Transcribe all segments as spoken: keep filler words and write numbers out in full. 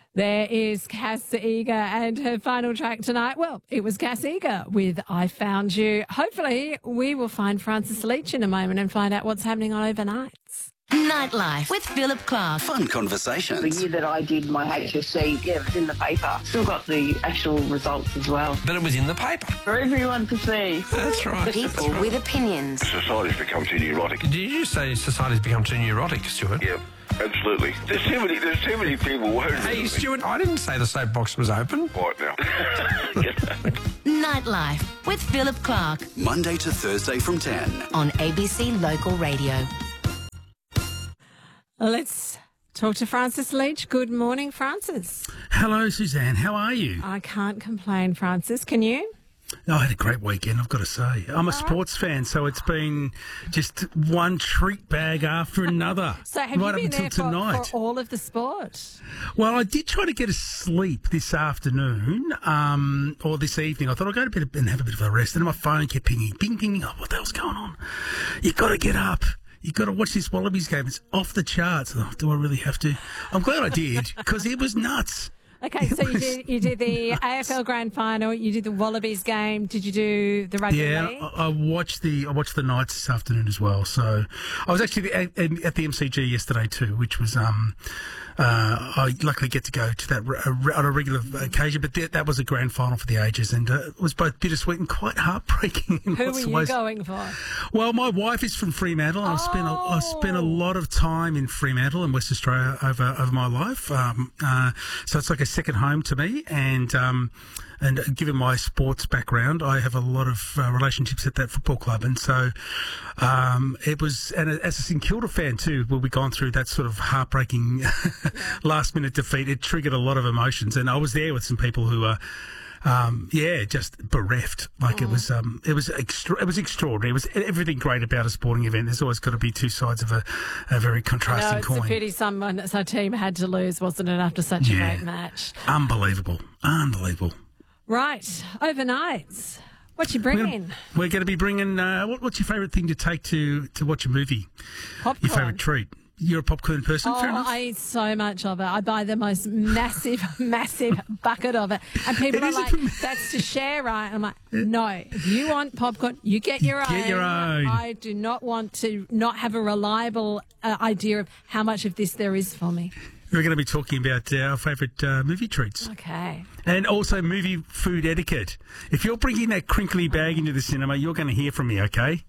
There is Cass Eager and her final track tonight. Well, it was Cass Eager with I Found You. Hopefully we will find Francis Leach in a moment and find out what's happening on Overnights. Nightlife with Philip Clark. Fun conversations. The year that I did my H S C, yeah, it was in the paper. Still got the actual results as well. But it was in the paper. For everyone to see. That's right. People That's right. with opinions. Society's become too neurotic. Did you say society's become too neurotic, Stuart? Yeah, absolutely. There's too many, there's too many people worried. Hey, Stuart, I didn't say the soapbox was open. Right now. Nightlife with Philip Clark Monday to Thursday from ten. on A B C Local Radio. Let's talk to Francis Leach. Good morning, Francis. Hello, Suzanne. How are you? I can't complain, Francis. Can you? Oh, I had a great weekend, I've got to say. I'm a sports fan, so it's been just one treat bag after another. So have right you up been until there for, tonight. for all of the sport? Well, I did try to get a sleep this afternoon, um, or this evening. I thought I'd go to bed and have a bit of a rest, and my phone kept pinging, ping, ping, oh, what the hell's going on? You got to get up. You got to watch this Wallabies game. It's off the charts. Oh, do I really have to? I'm glad I did, because it was nuts. Okay, so you did you did the A F L Grand Final, you did the Wallabies game. Did you do the rugby Yeah, league? I, I watched the I watched the Knights this afternoon as well. So I was actually at, at the M C G yesterday too, which was um uh I luckily get to go to that re- on a regular occasion. But that, that was a grand final for the ages, and uh, it was both bittersweet and quite heartbreaking. In Who lots were of you ways. going for? Well, my wife is from Fremantle, and I've spent a, I've spent a lot of time in Fremantle in West Australia over over my life. Um, uh, so it's like a second home to me, and um, and given my sports background, I have a lot of uh, relationships at that football club, and so um, it was. And as a St Kilda fan too, when we gone through that sort of heartbreaking last minute defeat, it triggered a lot of emotions, and I was there with some people who are. Um, yeah, just bereft. Like oh. it was, um, it was extra, it was extraordinary. It was everything great about a sporting event. There's always got to be two sides of a, a very contrasting No, it's coin. a pity someone, our team had to lose, wasn't it, after such Yeah. a great match? Unbelievable, unbelievable. Right, overnights. What you We're bringing? gonna, we're going to be bringing. Uh, what, what's your favourite thing to take to to watch a movie? Popcorn. Your favourite treat? You're a popcorn person, Oh, fair enough. I eat so much of it. I buy the most massive, massive bucket of it. And people It are is a like, com- that's to share, right? I'm like, no. If you want popcorn, you get your Get own. your own. I do not want to not have a reliable uh, idea of how much of this there is for me. We're going to be talking about uh, our favourite uh, movie treats. Okay. And also movie food etiquette. If you're bringing that crinkly bag into the cinema, you're going to hear from me, okay?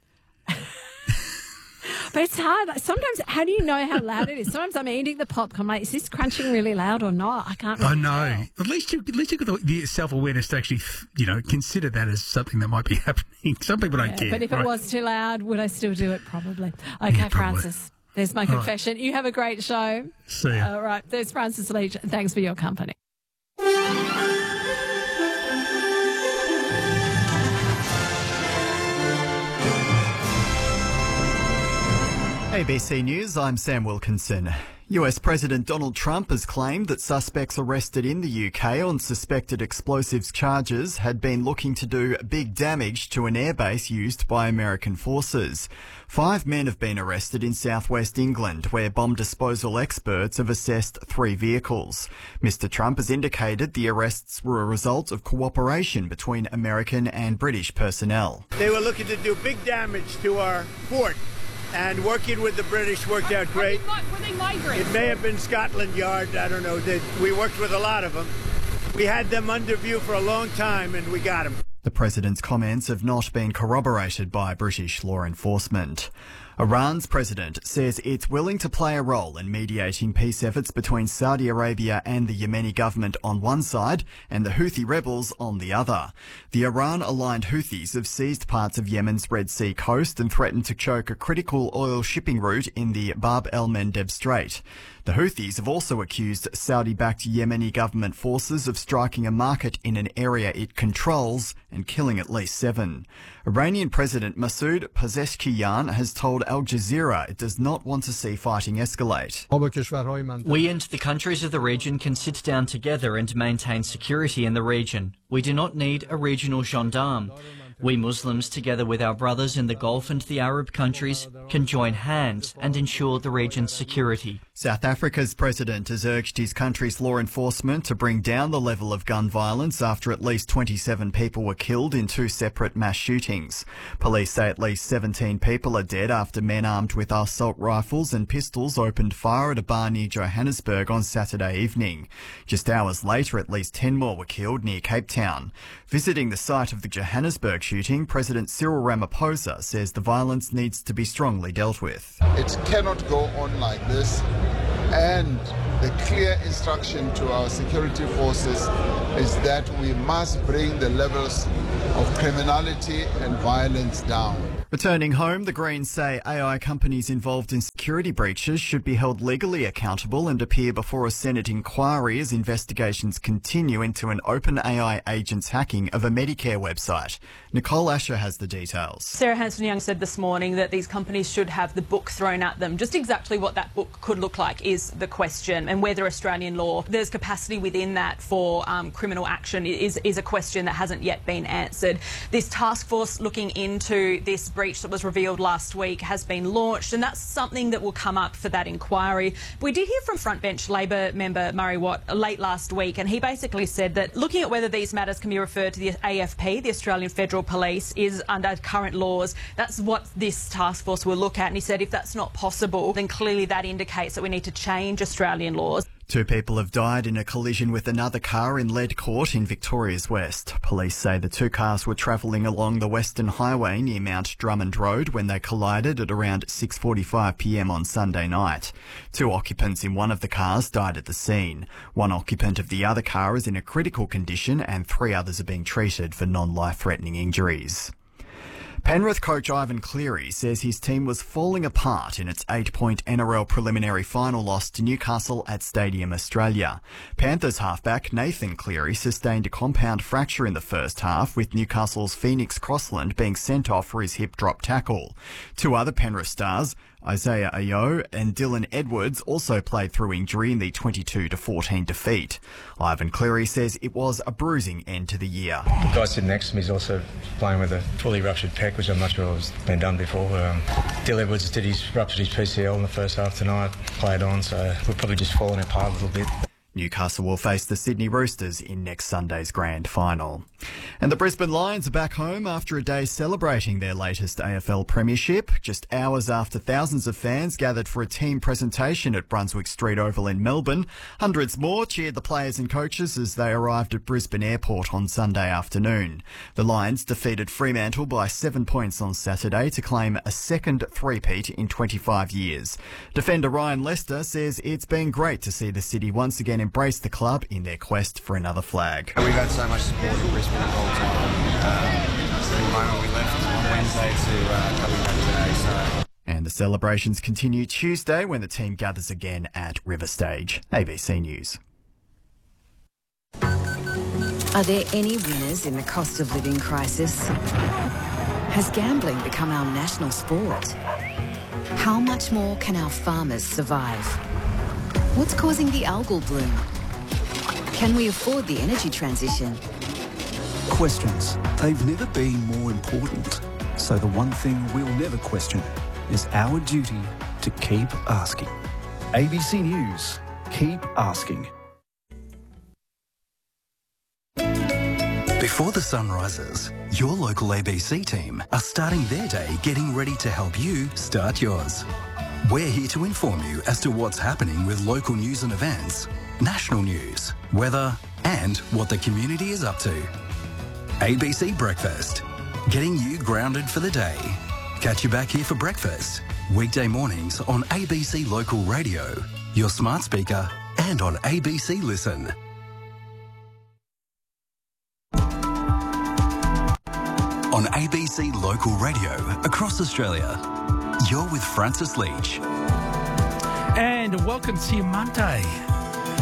But it's hard. Like, sometimes, how do you know how loud it is? Sometimes I'm eating the popcorn. I'm like, is this crunching really loud or not? I can't really I know. tell. At least you, at least you've got the, the self-awareness to actually, you know, consider that as something that might be happening. Some people don't Yeah, care. but if right? it was too loud, would I still do it? Probably. Okay, Yeah, probably. Francis. There's my confession. You have a great show. See ya. All right. There's Francis Leach. Thanks for your company. A B C News, I'm Sam Wilkinson. U S President Donald Trump has claimed that suspects arrested in the U K on suspected explosives charges had been looking to do big damage to an airbase used by American forces. Five men have been arrested in southwest England, where bomb disposal experts have assessed three vehicles. Mister Trump has indicated the arrests were a result of cooperation between American and British personnel. They were looking to do big damage to our fort. And working with the British worked out great. Were they migrants? It may have been Scotland Yard, I don't know. They, we worked with a lot of them. We had them under view for a long time, and we got them. The president's comments have not been corroborated by British law enforcement. Iran's president says it's willing to play a role in mediating peace efforts between Saudi Arabia and the Yemeni government on one side and the Houthi rebels on the other. The Iran-aligned Houthis have seized parts of Yemen's Red Sea coast and threatened to choke a critical oil shipping route in the Bab el-Mandeb Strait. The Houthis have also accused Saudi-backed Yemeni government forces of striking a market in an area it controls and killing at least seven. Iranian President Masoud Pezeshkian has told Al Jazeera it does not want to see fighting escalate. We and the countries of the region can sit down together and maintain security in the region. We do not need a regional gendarme. We Muslims, together with our brothers in the Gulf and the Arab countries, can join hands and ensure the region's security. South Africa's president has urged his country's law enforcement to bring down the level of gun violence after at least twenty-seven people were killed in two separate mass shootings. Police say at least seventeen people are dead after men armed with assault rifles and pistols opened fire at a bar near Johannesburg on Saturday evening. Just hours later, at least ten more were killed near Cape Town. Visiting the site of the Johannesburg shooting, President Cyril Ramaphosa says the violence needs to be strongly dealt with. It cannot go on like this, and the clear instruction to our security forces is that we must bring the levels of criminality and violence down. Returning home, the Greens say A I companies involved in security breaches should be held legally accountable and appear before a Senate inquiry as investigations continue into an OpenAI agent's hacking of a Medicare website. Nicole Asher has the details. Sarah Hanson-Young said this morning that these companies should have the book thrown at them. Just exactly what that book could look like is the question, and whether Australian law, there's capacity within that for um, criminal action is, is a question that hasn't yet been answered. This task force looking into this breach that was revealed last week has been launched, and that's something that will come up for that inquiry. We did hear from frontbench Labor member Murray Watt late last week, and he basically said that looking at whether these matters can be referred to the A F P, the Australian Federal Police, is under current laws. That's what this task force will look at, and he said if that's not possible, then clearly that indicates that we need to change Australian laws. Two people have died in a collision with another car in Lead Court in Victoria's West. Police say the two cars were travelling along the Western Highway near Mount Drummond Road when they collided at around six forty-five p m on Sunday night. Two occupants in one of the cars died at the scene. One occupant of the other car is in a critical condition and three others are being treated for non-life-threatening injuries. Penrith coach Ivan Cleary says his team was falling apart in its eight-point N R L preliminary final loss to Newcastle at Stadium Australia. Panthers halfback Nathan Cleary sustained a compound fracture in the first half, with Newcastle's Phoenix Crossland being sent off for his hip drop tackle. Two other Penrith stars, Isaiah Ayo and Dylan Edwards, also played through injury in the twenty-two to fourteen defeat. Ivan Cleary says it was a bruising end to the year. The guy sitting next to me is also playing with a fully ruptured pec, which I'm not sure has been done before. Um, Dylan Edwards did his, ruptured his P C L in the first half tonight, played on, so we're probably just falling apart a little bit. Newcastle will face the Sydney Roosters in next Sunday's grand final. And the Brisbane Lions are back home after a day celebrating their latest A F L premiership, just hours after thousands of fans gathered for a team presentation at Brunswick Street Oval in Melbourne. Hundreds more cheered the players and coaches as they arrived at Brisbane Airport on Sunday afternoon. The Lions defeated Fremantle by seven points on Saturday to claim a second three-peat in twenty-five years. Defender Ryan Lester says it's been great to see the city once again embrace the club in their quest for another flag. We've had so much support in Brisbane the whole time. Uh, from the moment we left on Wednesday to uh, coming back today. So. And the celebrations continue Tuesday when the team gathers again at River Stage. A B C News. Are there any winners in the cost of living crisis? Has gambling become our national sport? How much more can our farmers survive? What's causing the algal bloom? Can we afford the energy transition? Questions. They've never been more important. So the one thing we'll never question is our duty to keep asking. A B C News. Keep asking. Before the sun rises, your local A B C team are starting their day getting ready to help you start yours. We're here to inform you as to what's happening with local news and events, national news, weather, and what the community is up to. A B C Breakfast, getting you grounded for the day. Catch you back here for breakfast, weekday mornings on A B C Local Radio, your smart speaker, and on A B C Listen. On A B C Local Radio across Australia, you're with Francis Leach. And welcome to your Monday.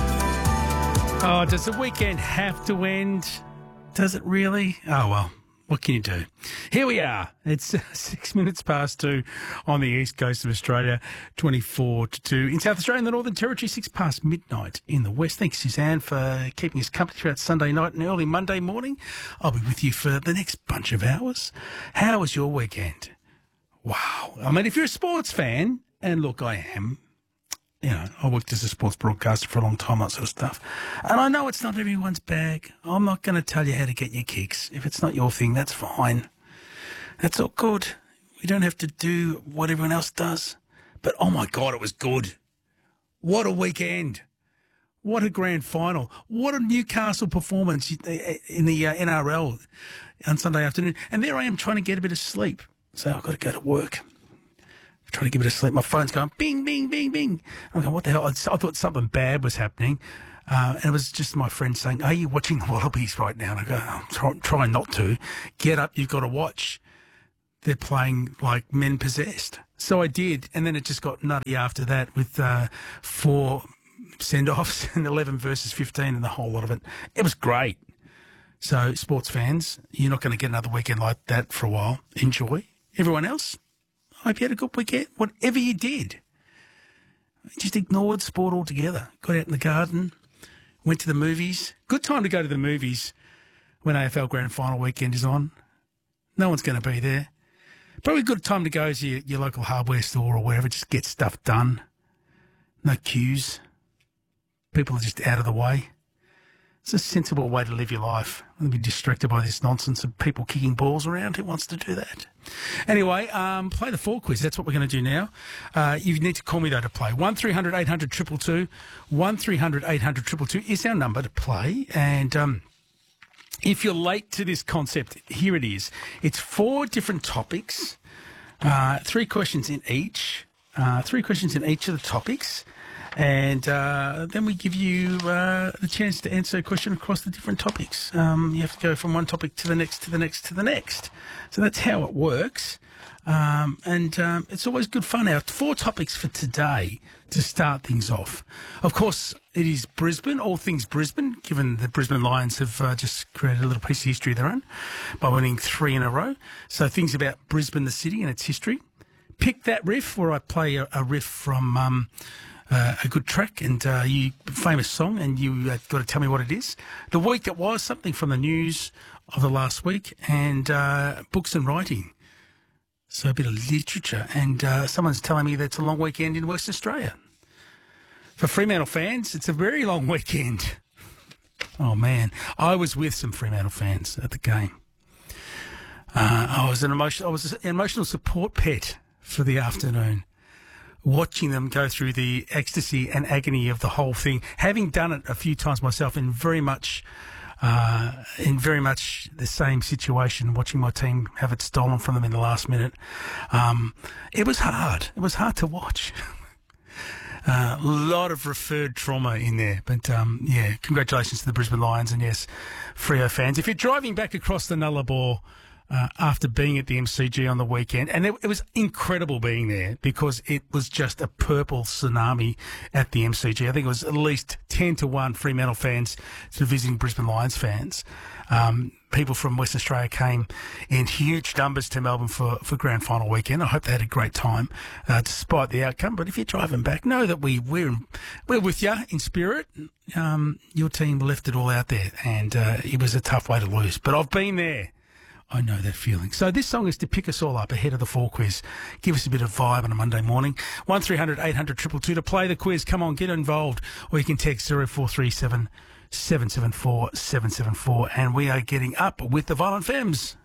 Oh, does the weekend have to end? Does it really? Oh, well, What can you do? Here we are. It's uh, six minutes past two on the east coast of Australia, twenty-four to two. In South Australia and the Northern Territory, six past midnight in the west. Thanks, Suzanne, for keeping us company throughout Sunday night and early Monday morning. I'll be with you for the next bunch of hours. How was your weekend? Wow. I mean, if you're a sports fan, and look, I am, you know, I worked as a sports broadcaster for a long time, that sort of stuff. And I know it's not everyone's bag. I'm not going to tell you how to get your kicks. If it's not your thing, that's fine. That's all good. We don't have to do what everyone else does. But, oh, my God, it was good. What a weekend. What a grand final. What a Newcastle performance in the uh, N R L on Sunday afternoon. And there I am trying to get a bit of sleep. So I've got to go to work. Trying to give it a sleep. My phone's going bing, bing, bing, bing. I'm going, what the hell? I thought something bad was happening. Uh, and it was just my friend saying, are you watching the Wallabies right now? And I go, I'm try, trying not to. Get up, you've got to watch. They're playing like men possessed. So I did. And then it just got nutty after that with uh, four send-offs and eleven versus fifteen and the whole lot of it. It was great. So sports fans, you're not going to get another weekend like that for a while. Enjoy. Everyone else? I hope you had a good weekend. Whatever you did, just ignored sport altogether. Got out in the garden, went to the movies. Good time to go to the movies when A F L Grand Final weekend is on. No one's going to be there. Probably a good time to go to your, your local hardware store or wherever. Just get stuff done. No queues. People are just out of the way. It's a sensible way to live your life. Don't be distracted by this nonsense of people kicking balls around. Who wants to do that? Anyway, um, play the four quiz. That's what we're going to do now. Uh, you need to call me, though, to play. one three hundred eight hundred two two two. one three hundred eight hundred two two two is our number to play. And um, if you're late to this concept, here it is. It's four different topics, uh, three questions in each. Uh, three questions in each of the topics. And uh, then we give you uh, the chance to answer a question across the different topics. Um, you have to go from one topic to the next, to the next, to the next. So that's how it works. Um, and um, it's always good fun. Our four topics for today to start things off. Of course, it is Brisbane, all things Brisbane, given the Brisbane Lions have uh, just created a little piece of history of their own by winning three in a row. So things about Brisbane, the city, and its history. Pick That Riff, where I play a, a riff from... Um, Uh, a good track and uh, you famous song, and you uh, got to tell me what it is. The week that was, something from the news of the last week, and uh, books and writing. So a bit of literature, and uh, someone's telling me that it's a long weekend in Western Australia. For Fremantle fans, it's a very long weekend. Oh man, I was with some Fremantle fans at the game. Uh, I was an emotional, I was an emotional support pet for the afternoon. Watching them go through the ecstasy and agony of the whole thing, having done it a few times myself, in very much, uh, in very much the same situation, watching my team have it stolen from them in the last minute. Um, it was hard. It was hard to watch. A uh, lot of referred trauma in there, but um, yeah, congratulations to the Brisbane Lions, and yes, Freo fans. If you're driving back across the Nullarbor Uh, after being at the M C G on the weekend, and it, it was incredible being there because it was just a purple tsunami at the M C G. I think it was at least ten to one Fremantle fans to visiting Brisbane Lions fans. Um, people from Western Australia came in huge numbers to Melbourne for, for Grand Final weekend. I hope they had a great time, uh, despite the outcome. But if you're driving back, know that we, we're, we're with you in spirit. Um, your team left it all out there, and uh, it was a tough way to lose. But I've been there. I know that feeling. So this song is to pick us all up ahead of the fall quiz. Give us a bit of vibe on a Monday morning. one three hundred eight hundred two two two to play the quiz. Come on, get involved. Or you can text zero four three seven seven seven four seven seven four. And we are getting up with the Violent Femmes.